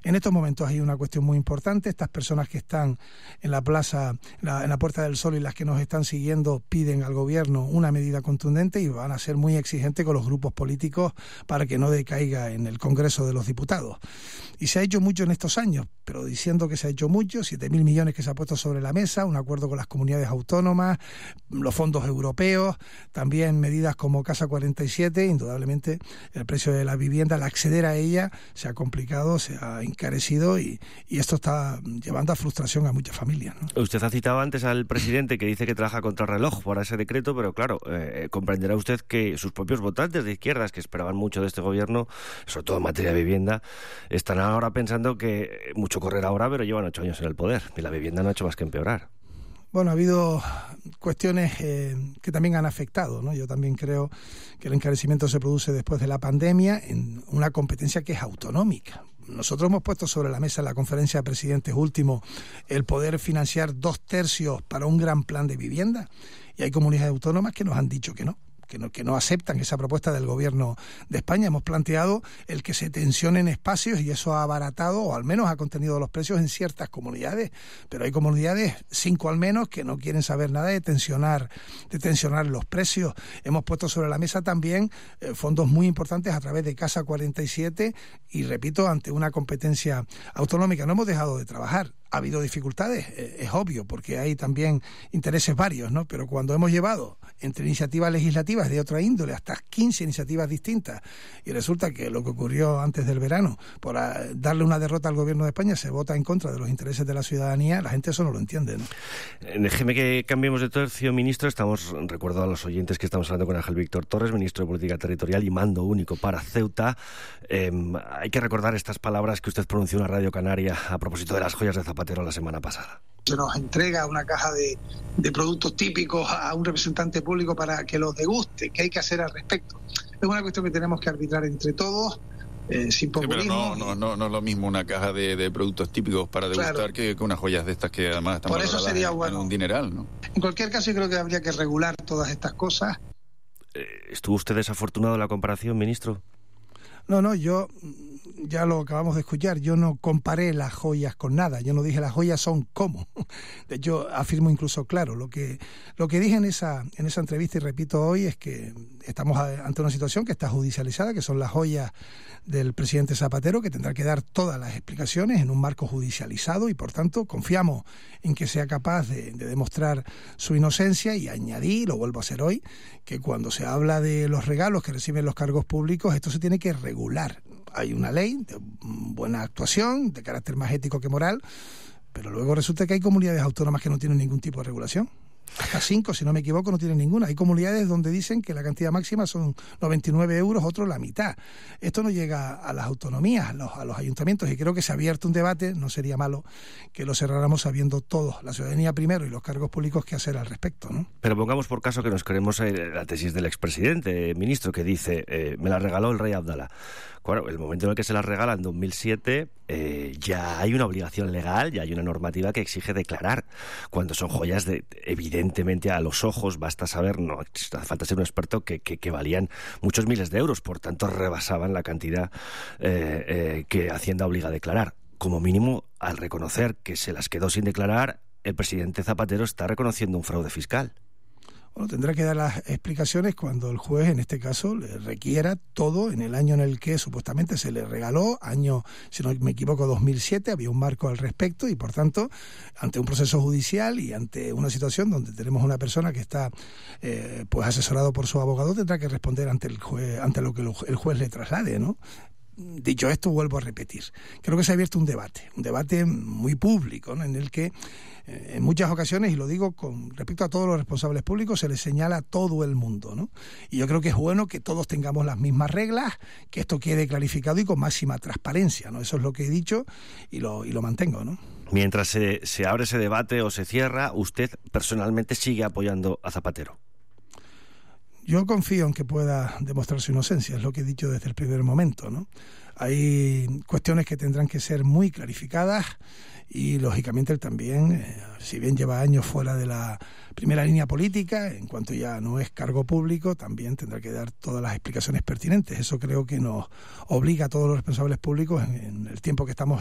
En estos momentos hay una cuestión muy importante. Estas personas que están en la plaza, en la Puerta del Sol y las que nos están siguiendo piden al gobierno una medida contundente y van a ser muy exigentes con los grupos políticos para que no decaiga en el Congreso de los Diputados. Y se ha hecho mucho en estos años, pero diciendo que se ha hecho mucho, 7.000 millones que se ha puesto sobre la mesa, un acuerdo con las comunidades autónomas, los fondos europeos, también medidas como Casa 47, indudablemente el precio de la vivienda, al acceder a ella, se ha complicado, se ha encarecido y esto está llevando a frustración a muchas familias, ¿no? Usted ha citado antes al presidente que dice que trabaja contra el reloj por ese decreto, pero claro, comprenderá usted que sus propios votantes de izquierdas que esperaban mucho de este gobierno, sobre todo en materia de vivienda, están ahora pensando que mucho correr ahora, pero llevan 8 años en el poder y la vivienda no ha hecho más que empeorar. Bueno, ha habido cuestiones que también han afectado, ¿no? Yo también creo que el encarecimiento se produce después de la pandemia en una competencia que es autonómica. Nosotros hemos puesto sobre la mesa en la conferencia de presidentes último el poder financiar 2/3 para un gran plan de vivienda y hay comunidades autónomas que nos han dicho que no aceptan esa propuesta del gobierno de España. Hemos planteado el que se tensionen espacios y eso ha abaratado o al menos ha contenido los precios en ciertas comunidades, pero hay comunidades, 5 al menos, que no quieren saber nada de tensionar los precios. Hemos puesto sobre la mesa también fondos muy importantes a través de Casa 47 y, repito, ante una competencia autonómica. No hemos dejado de trabajar. Ha habido dificultades, es obvio, porque hay también intereses varios, ¿no? Pero cuando hemos llevado entre iniciativas legislativas de otra índole hasta 15 iniciativas distintas y resulta que lo que ocurrió antes del verano, por darle una derrota al gobierno de España, se vota en contra de los intereses de la ciudadanía, la gente eso no lo entiende, ¿no? Déjeme que cambiemos de tercio, ministro. Recuerdo a los oyentes que estamos hablando con Ángel Víctor Torres, ministro de Política Territorial y mando único para Ceuta. Hay que recordar estas palabras que usted pronunció en la Radio Canaria a propósito de las joyas de Zapatero la semana pasada. Se nos entrega una caja de productos típicos a un representante público para que los deguste. ¿Qué hay que hacer al respecto? Es una cuestión que tenemos que arbitrar entre todos, sin populismo. Sí, pero no es lo mismo una caja de productos típicos para degustar, claro, que unas joyas de estas que además están valoradas en un dineral, ¿no? En cualquier caso, yo creo que habría que regular todas estas cosas. ¿Estuvo usted desafortunado en la comparación, ministro? No, yo ya lo acabamos de escuchar, yo no comparé las joyas con nada, yo no dije las joyas son como. De hecho, afirmo incluso claro, lo que dije en esa entrevista y repito hoy es que estamos ante una situación que está judicializada, que son las joyas del presidente Zapatero, que tendrá que dar todas las explicaciones en un marco judicializado y por tanto confiamos en que sea capaz de demostrar su inocencia y añadí, lo vuelvo a hacer hoy, que cuando se habla de los regalos que reciben los cargos públicos, esto se tiene que regular. Hay una ley de buena actuación, de carácter más ético que moral, pero luego resulta que hay comunidades autónomas que no tienen ningún tipo de regulación. Hasta 5, si no me equivoco, no tienen ninguna. Hay comunidades donde dicen que la cantidad máxima son 99 euros, otros la mitad. Esto no llega a las autonomías, a los ayuntamientos, y creo que se ha abierto un debate, no sería malo que lo cerráramos sabiendo todos, la ciudadanía primero y los cargos públicos, qué hacer al respecto, ¿no? Pero pongamos por caso que nos creemos la tesis del expresidente, ministro, que dice, me la regaló el rey Abdalá. Claro, el momento en el que se la regala, en 2007, ya hay una obligación legal, ya hay una normativa que exige declarar cuando son joyas evidentemente a los ojos, basta saber, no hace falta ser un experto, que valían muchos miles de euros, por tanto rebasaban la cantidad que Hacienda obliga a declarar. Como mínimo, al reconocer que se las quedó sin declarar, el presidente Zapatero está reconociendo un fraude fiscal. Bueno, tendrá que dar las explicaciones cuando el juez, en este caso, le requiera todo en el año en el que supuestamente se le regaló, año, si no me equivoco, 2007, había un marco al respecto y, por tanto, ante un proceso judicial y ante una situación donde tenemos una persona que está pues asesorado por su abogado, tendrá que responder ante el juez, ante lo que el juez le traslade, ¿no? Dicho esto, vuelvo a repetir. Creo que se ha abierto un debate muy público, ¿no? En el que en muchas ocasiones, y lo digo con respecto a todos los responsables públicos, se les señala a todo el mundo, ¿no? Y yo creo que es bueno que todos tengamos las mismas reglas, que esto quede clarificado y con máxima transparencia, ¿no? Eso es lo que he dicho y lo mantengo, ¿no? Mientras se abre ese debate o se cierra, usted personalmente sigue apoyando a Zapatero. Yo confío en que pueda demostrar su inocencia, es lo que he dicho desde el primer momento, ¿no? Hay cuestiones que tendrán que ser muy clarificadas y, lógicamente, él también, si bien lleva años fuera de la primera línea política, en cuanto ya no es cargo público, también tendrá que dar todas las explicaciones pertinentes. Eso creo que nos obliga a todos los responsables públicos en el tiempo que estamos